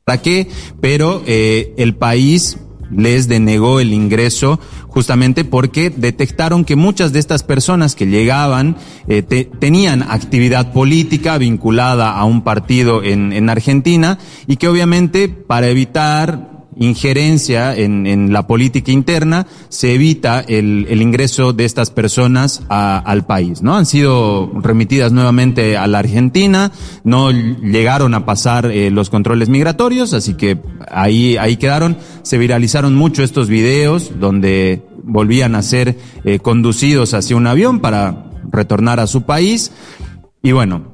para qué, pero el país les denegó el ingreso justamente porque detectaron que muchas de estas personas que llegaban tenían actividad política vinculada a un partido en Argentina y que obviamente para evitar injerencia en la política interna se evita el ingreso de estas personas al país, ¿no? Han sido remitidas nuevamente a la Argentina, no llegaron a pasar los controles migratorios, así que ahí quedaron. Se viralizaron mucho estos videos donde volvían a ser conducidos hacia un avión para retornar a su país y bueno,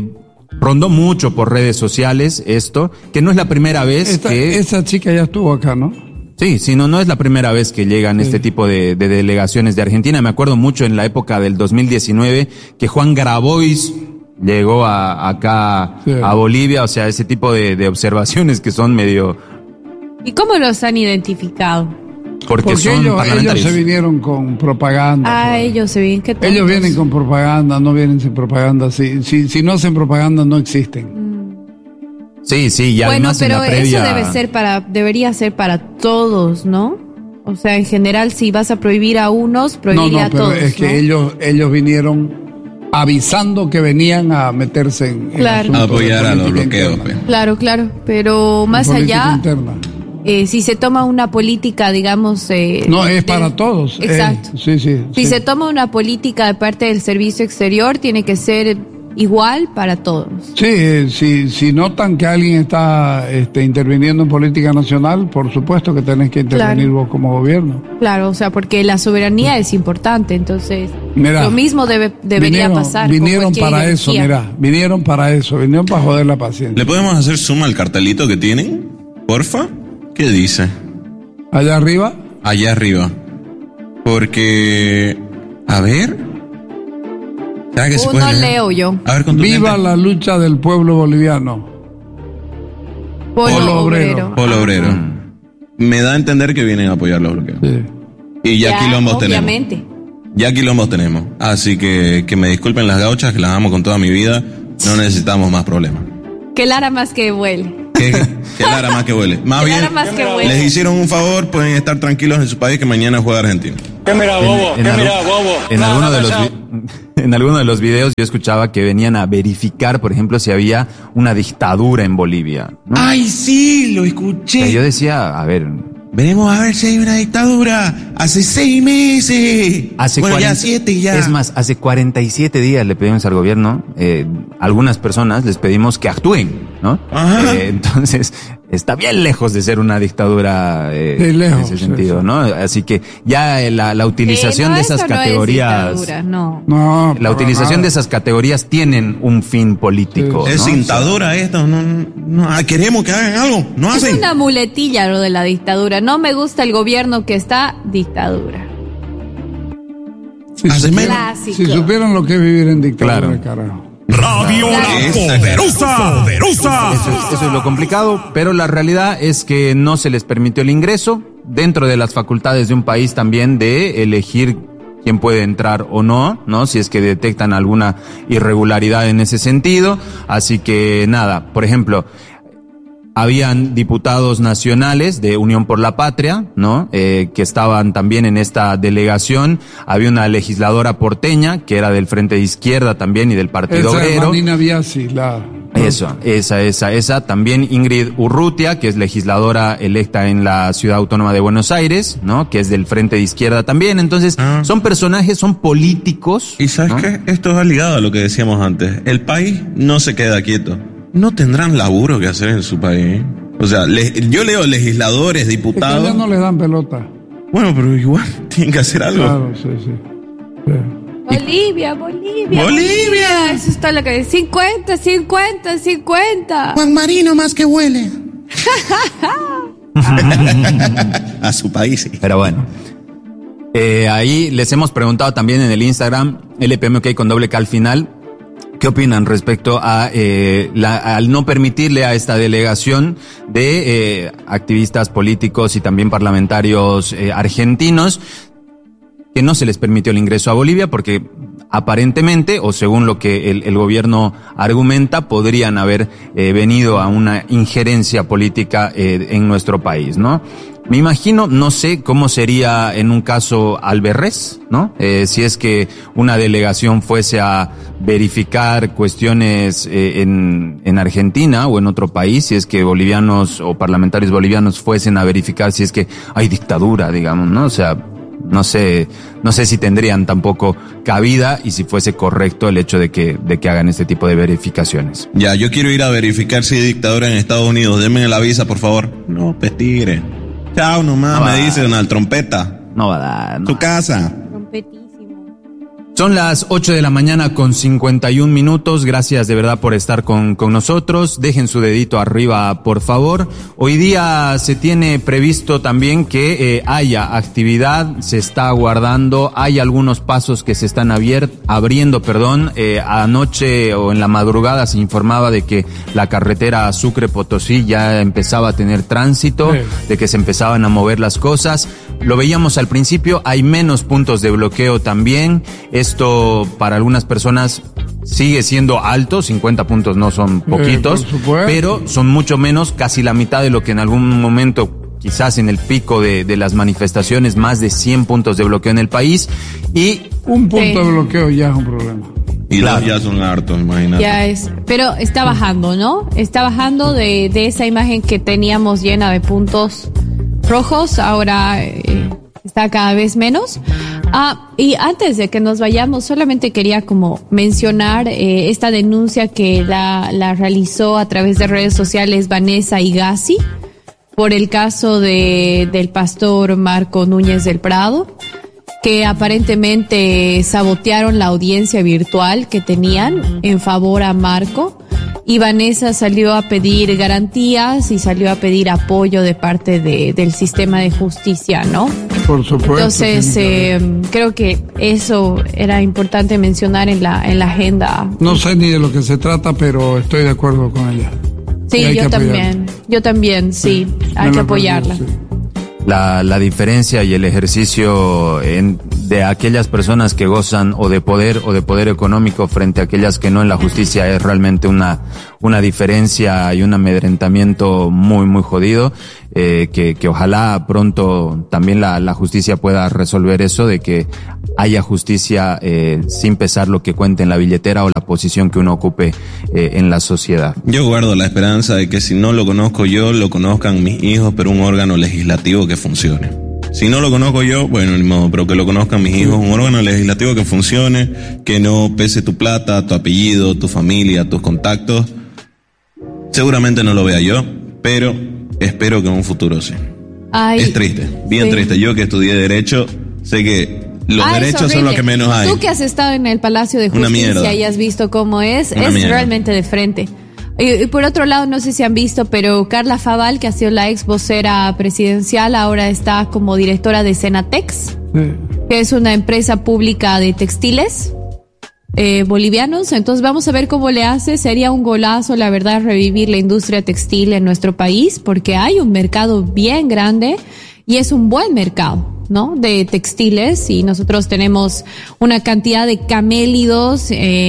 rondó mucho por redes sociales esto, que no es la primera vez que... Esa chica ya estuvo acá, ¿no? Sí, no es la primera vez que llegan este tipo de delegaciones de Argentina. Me acuerdo mucho en la época del 2019 que Juan Grabois llegó acá a Bolivia, o sea, ese tipo de observaciones que son medio... ¿Y cómo los han identificado? Porque son ellos se vinieron con propaganda. Ellos se vienen, ¿qué tontos? Ellos vienen con propaganda, no vienen sin propaganda. Si no hacen propaganda, no existen. Sí, y además bueno, pero en la previa... eso debería ser para todos, ¿no? O sea, en general, si vas a prohibir a unos, prohibirle a todos. Es que ellos vinieron avisando que venían a meterse en a apoyar a los bloqueos. Claro, pero más allá... Interna. Si se toma una política, digamos... no, es para todos. Exacto. Si se toma una política de parte del servicio exterior, tiene que ser igual para todos. Sí, si notan que alguien está interviniendo en política nacional, por supuesto que tenés que intervenir vos como gobierno. Claro, o sea, porque la soberanía es importante, entonces lo mismo debería pasar. Vinieron para eso, vinieron para joder la paciencia. ¿Le podemos hacer suma al cartelito que tienen? Porfa. ¿Qué dice? ¿Allá arriba? Allá arriba. Porque... A ver... No leo yo. A ver, Viva la lucha del pueblo boliviano. Polo obrero. Polo obrero. Me da a entender que vienen a apoyar los bloqueos. Sí. Y ya quilombos obviamente. Ya quilombos tenemos. Así que me disculpen las gauchas, que las amo con toda mi vida. No necesitamos más problemas. Que Lara más que huele. Que Lara más que huele. Más bien, les hicieron un favor, pueden estar tranquilos en su país que mañana juega Argentina. ¿Qué mira, bobo? En alguno de los videos yo escuchaba que venían a verificar, por ejemplo, si había una dictadura en Bolivia, ¿no? ¡Ay, sí! Lo escuché. O sea, yo decía, a ver... Venimos a ver si hay una dictadura. Hace 6 meses. Ya 7 ya. Es más, hace 47 días le pedimos al gobierno, algunas personas les pedimos que actúen, ¿no? Entonces, está bien lejos de ser una dictadura en ese sentido, ¿no? Así que ya la utilización de esas categorías... La utilización de esas categorías tienen un fin político. Es dictadura esto, no queremos que hagan algo, no hacen. Es una muletilla lo de la dictadura. No me gusta el gobierno que está, dictadura. Si supieran lo que es vivir en dictadura, carajo. Radio La Poderosa. Eso es lo complicado, pero la realidad es que no se les permitió el ingreso dentro de las facultades de un país también de elegir quién puede entrar o no, si es que detectan alguna irregularidad en ese sentido. Así que nada, por ejemplo, habían diputados nacionales de Unión por la Patria, ¿no? Que estaban también en esta delegación. Había una legisladora porteña que era del Frente de Izquierda también y del Partido Obrero. Marina Biasi, esa. También Ingrid Urrutia, que es legisladora electa en la Ciudad Autónoma de Buenos Aires, ¿no? Que es del Frente de Izquierda también. Entonces, son personajes, son políticos. Y ¿sabes qué? Esto va ligado a lo que decíamos antes. El país no se queda quieto. No tendrán laburo que hacer en su país. O sea, yo leo legisladores, diputados. Es que ya no les dan pelota. Bueno, pero igual tienen que hacer algo. Claro, sí. Bolivia. Eso está lo que dice. 50. Juan Marino más que huele. A su país, sí. Pero bueno. Ahí les hemos preguntado también en el Instagram, LPMOK con doble K al final, ¿qué opinan respecto a al no permitirle a esta delegación de activistas políticos y también parlamentarios argentinos que no se les permitió el ingreso a Bolivia porque aparentemente, o según lo que el gobierno argumenta, podrían haber venido a una injerencia política en nuestro país, ¿no? Me imagino, no sé cómo sería en un caso Alberrez, ¿no? Si es que una delegación fuese a verificar cuestiones en Argentina o en otro país, si es que bolivianos o parlamentarios bolivianos fuesen a verificar si es que hay dictadura, digamos, ¿no? O sea, no sé si tendrían tampoco cabida y si fuese correcto el hecho de que hagan este tipo de verificaciones. Ya, yo quiero ir a verificar si hay dictadura en Estados Unidos. Denme la visa, por favor. No, pues tigre. Chao nomás, no me dice Donald Trompeta. No va a dar. Tu casa. Trompetísimo. Son las 8 de la mañana con 51 minutos. Gracias de verdad por estar con nosotros. Dejen su dedito arriba, por favor. Hoy día se tiene previsto también que haya actividad, se está aguardando. Hay algunos pasos que se están abriendo. Anoche o en la madrugada se informaba de que la carretera Sucre-Potosí ya empezaba a tener tránsito, de que se empezaban a mover las cosas. Lo veíamos al principio, hay menos puntos de bloqueo también. Esto para algunas personas sigue siendo alto, 50 puntos no son poquitos, pero son mucho menos, casi la mitad de lo que en algún momento, quizás en el pico de las manifestaciones, más de 100 puntos de bloqueo en el país. Y un punto de bloqueo ya es un problema. Y claro, ya son hartos, imagínate. Ya es, pero está bajando, ¿no? Está bajando de esa imagen que teníamos llena de puntos rojos, ahora está cada vez menos. Y antes de que nos vayamos, solamente quería como mencionar esta denuncia que la realizó a través de redes sociales Vanessa Higazi por el caso del pastor Marco Núñez del Prado, que aparentemente sabotearon la audiencia virtual que tenían en favor a Marco. Y Vanessa salió a pedir garantías y salió a pedir apoyo de parte del sistema de justicia, ¿no? Por supuesto. Entonces, creo que eso era importante mencionar en la agenda. No sé ni de lo que se trata, pero estoy de acuerdo con ella. Sí, yo también, sí, hay que apoyarla. Sí. La diferencia y el ejercicio de aquellas personas que gozan o de poder económico frente a aquellas que no en la justicia es realmente una diferencia y un amedrentamiento muy, muy jodido, que ojalá pronto también la justicia pueda resolver eso, de que haya justicia sin pesar lo que cuente en la billetera o la posición que uno ocupe en la sociedad. Yo guardo la esperanza de que si no lo conozco yo, lo conozcan mis hijos, pero un órgano legislativo que funcione. Si no lo conozco yo, bueno, ni modo, pero que lo conozcan mis hijos, un órgano legislativo que funcione, que no pese tu plata, tu apellido, tu familia, tus contactos. Seguramente no lo vea yo, pero espero que en un futuro sí. Ay, es triste, bien triste. Yo que estudié Derecho, sé que los derechos son los que menos hay. Tú que has estado en el Palacio de Justicia y has visto cómo es realmente de frente. Y por otro lado, no sé si han visto, pero Carla Faval, que ha sido la ex vocera presidencial, ahora está como directora de Senatex, que es una empresa pública de textiles bolivianos. Entonces vamos a ver cómo le hace. Sería un golazo, la verdad, revivir la industria textil en nuestro país, porque hay un mercado bien grande y es un buen mercado, ¿no? De textiles, y nosotros tenemos una cantidad de camélidos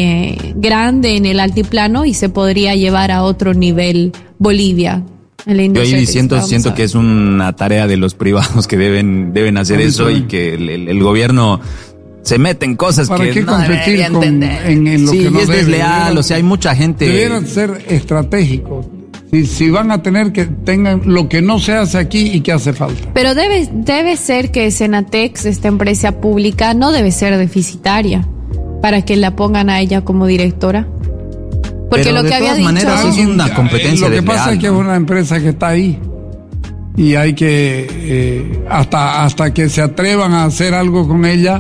grande en el altiplano y se podría llevar a otro nivel Bolivia. En la industria. Yo ahí siento que es una tarea de los privados que deben hacer eso, y que el gobierno se mete en cosas ¿para que qué no competir debería entender. En lo que no es desleal, o sea, hay mucha gente. Debieran ser estratégicos. Si van a tener que tengan lo que no se hace aquí y que hace falta. Pero debe ser que Senatex, esta empresa pública, no debe ser deficitaria para que la pongan a ella como directora. Porque pero lo que había dicho, de todas maneras es una competencia lo que desleal, pasa es que es una empresa que está ahí y hay que hasta que se atrevan a hacer algo con ella,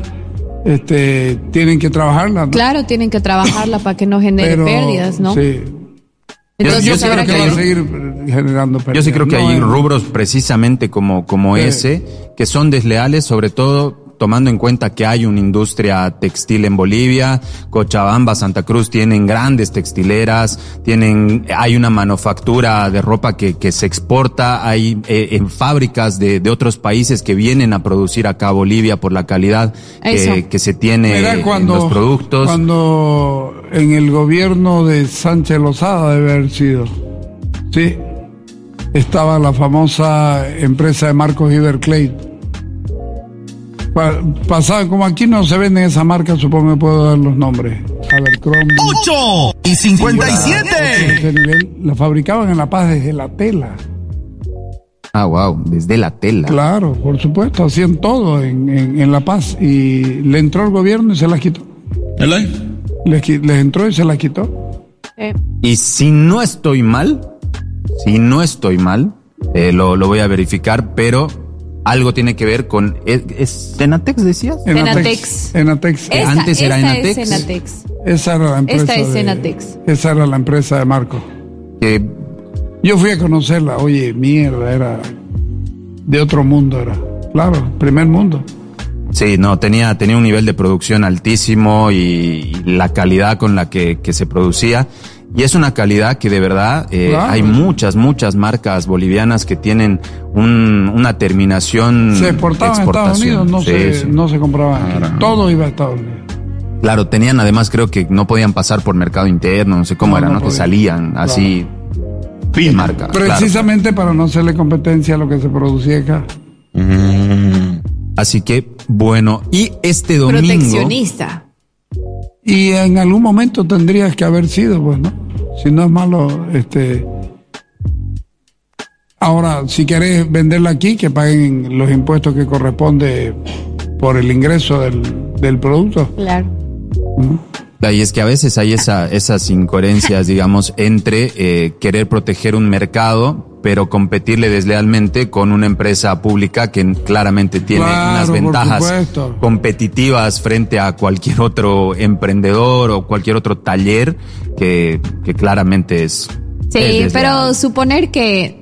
tienen que trabajarla, ¿no? Claro, tienen que trabajarla para que no genere pérdidas, ¿no? Sí. Entonces, yo creo que va a seguir generando pérdidas. Yo sí creo que hay rubros precisamente como ese, que son desleales, sobre todo tomando en cuenta que hay una industria textil en Bolivia, Cochabamba, Santa Cruz tienen grandes textileras, hay una manufactura de ropa que se exporta, hay en fábricas de otros países que vienen a producir acá a Bolivia por la calidad que se tiene en los productos. Cuando en el gobierno de Sánchez Lozada debe haber sido, sí, estaba la famosa empresa de Marcos Iberclay. Pasaba, como aquí no se venden esas marcas, supongo que puedo dar los nombres. Abercrombie. 8:57. La fabricaban en La Paz desde la tela. Ah, wow, desde la tela. Claro, por supuesto, hacían todo en La Paz. Y le entró el gobierno y se las quitó. Les entró y se las quitó. Y si no estoy mal, lo voy a verificar, pero algo tiene que ver con... ¿Es Senatex, decías? Enatex. Antes era Enatex. Es Senatex. Esa era la empresa. Esta es Senatex. Esa era la empresa de Marco. Yo fui a conocerla. Oye, mierda, era de otro mundo, era. Claro, primer mundo. Sí, no, tenía un nivel de producción altísimo y la calidad con la que se producía. Y es una calidad que de verdad claro. Hay muchas marcas bolivianas que tienen una terminación se exportaban a Estados Unidos, no se compraban aquí. Todo iba a Estados Unidos. Claro, tenían además, creo que no podían pasar por mercado interno, no sé cómo era, ¿no? Que salían así, claro. Marca. Precisamente para no hacerle competencia a lo que se producía acá. Así que, bueno, y este domingo... Proteccionista. Y en algún momento tendrías que haber sido, pues, ¿no? Si no es malo, Ahora, si querés venderla aquí, que paguen los impuestos que corresponde por el ingreso del producto. Claro. Y es que a veces hay esas incoherencias, digamos, entre querer proteger un mercado, pero competirle deslealmente con una empresa pública que claramente tiene unas ventajas competitivas frente a cualquier otro emprendedor o cualquier otro taller que claramente es... Sí, pero suponer que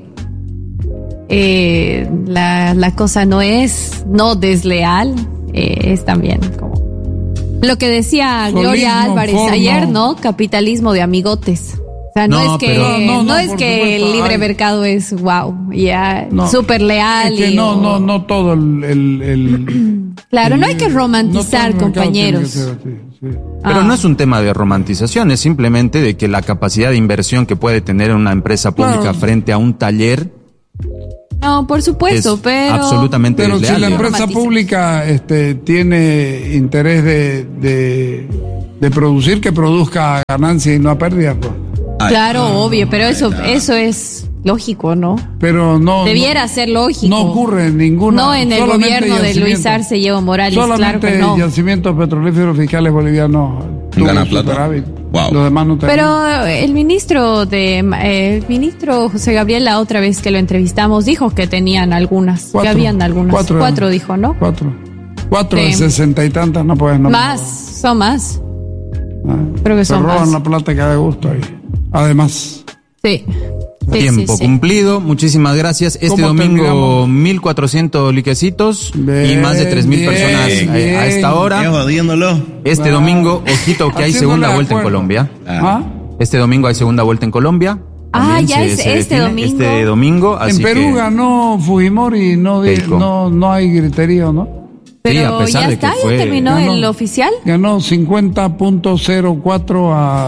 la cosa no es no desleal, es también como... Lo que decía Gloria Álvarez ayer, ¿no? Capitalismo de amigotes. O sea, no es que el libre mercado es wow, ya súper leal. Es que no todo el claro, no hay que romantizar, compañeros. Sí. Pero no es un tema de romantización, es simplemente de que la capacidad de inversión que puede tener una empresa pública frente a un taller. No, por supuesto, pero absolutamente si la empresa pública tiene interés de producir, que produzca ganancia y no a pérdida, pues. Claro, obvio, pero eso es lógico, ¿no? Pero no debiera ser lógico. No ocurre en ninguna. No en el gobierno de Luis Arce y Evo Morales, claro que no. Yacimientos petrolíferos fiscales bolivianos gana plata. Wow. Los demás no tienen. Pero el ministro José Gabriel, la otra vez que lo entrevistamos, dijo que tenían algunas, que habían algunas. Cuatro dijo, ¿no? Cuatro de 60 y tantas, no puedes nombrar. Son más. Creo que son más. Se roban la plata que da gusto ahí. Además. Sí. Tiempo cumplido, muchísimas gracias. Este domingo 1.400 liquecitos y más de 3.000 personas a esta hora. Este domingo, ojito que hay segunda vuelta en Colombia. Este domingo hay segunda vuelta en Colombia. Ya es este domingo. Este domingo. En Perú ganó Fujimori, no hay griterío, ¿no? Pero sí, a pesar ya de está, que ya terminó el oficial. Ganó 50.04 a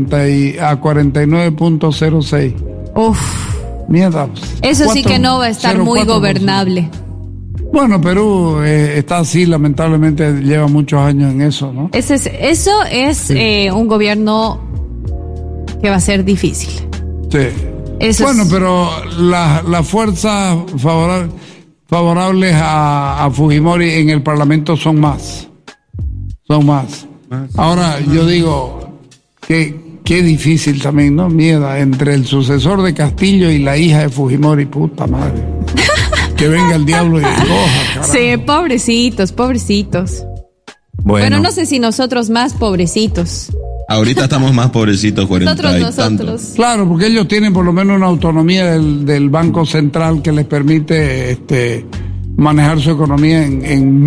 49.06. Uf. Mierda. Eso sí que no va a estar muy gobernable. Bueno, Perú está así, lamentablemente lleva muchos años en eso, ¿no? Eso es un gobierno que va a ser difícil. Sí. Pero las fuerzas favorables a Fujimori en el Parlamento son más. Ahora, yo digo que qué difícil también, ¿no? Mierda, entre el sucesor de Castillo y la hija de Fujimori, puta madre. Que venga el diablo y coja, carajo. Sí, pobrecitos. Bueno, no sé si nosotros más pobrecitos. Ahorita estamos más pobrecitos, 40 y tantos. Claro, porque ellos tienen por lo menos una autonomía del Banco Central que les permite manejar su economía en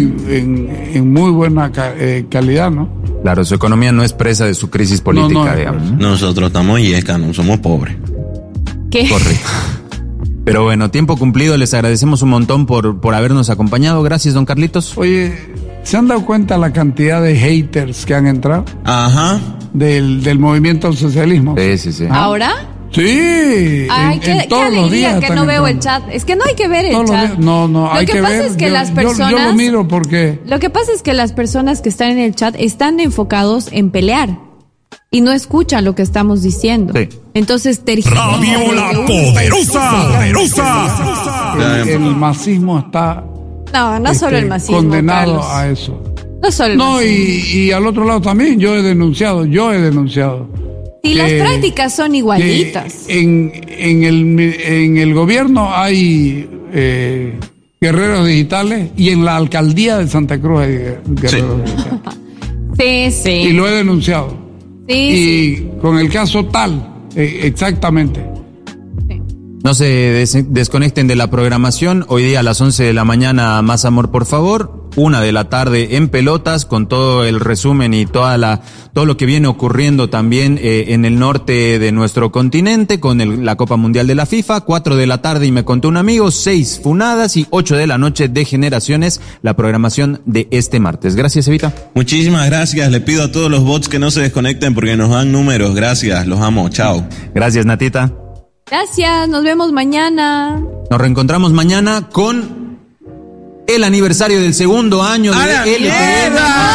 muy buena calidad, ¿no? Claro, su economía no es presa de su crisis política, digamos. Nosotros estamos yesca, no somos pobres. ¿Qué? Correcto. Pero bueno, tiempo cumplido, les agradecemos un montón por habernos acompañado. Gracias, don Carlitos. Oye, ¿se han dado cuenta la cantidad de haters que han entrado? Ajá. Del movimiento al socialismo. Sí. ¿Ahora? Sí. Ay, qué alegría que no veo el chat. Es que no hay que ver el chat. No, hay que ver. Lo que pasa es que las personas... Yo lo miro porque... Lo que pasa es que las personas que están en el chat están enfocados en pelear y no escuchan lo que estamos diciendo. Sí. Entonces Radio La Poderosa. El masismo está... No solo el masismo, condenado, Carlos. a eso. No solo el masismo. Y al otro lado también yo he denunciado. Y las prácticas son igualitas. En el gobierno hay guerreros digitales y en la alcaldía de Santa Cruz hay guerreros digitales. Sí. Y lo he denunciado. Sí. Con el caso tal, exactamente. No se desconecten de la programación. Hoy día a las 11 de la mañana, Más Amor, por favor. 1 de la tarde en Pelotas, con todo el resumen y todo lo que viene ocurriendo también en el norte de nuestro continente, con la Copa Mundial de la FIFA. 4 de la tarde, y me contó un amigo, 6 funadas, y 8 de la noche de Generaciones, la programación de este martes. Gracias, Evita. Muchísimas gracias. Le pido a todos los bots que no se desconecten porque nos dan números. Gracias, los amo. Chao. Gracias, Natita. Gracias, nos vemos mañana. Nos reencontramos mañana con el aniversario del 2º año de LPM.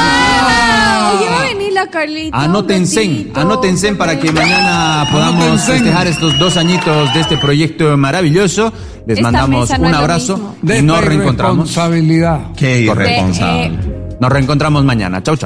Oye, va a venir la Carlita. Anótense para que mañana podamos festejar estos 2 añitos de este proyecto maravilloso. Les mandamos un abrazo y nos reencontramos. Responsabilidad. Qué irresponsable. Nos reencontramos mañana. Chau.